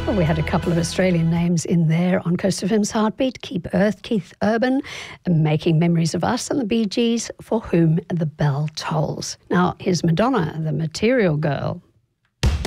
Well, we had a couple of Australian names in there on Coast FM's Heartbeat. Keep Earth, Keith Urban, Making Memories of Us, and the Bee Gees, For Whom the Bell Tolls. Now, here's Madonna, the Material Girl.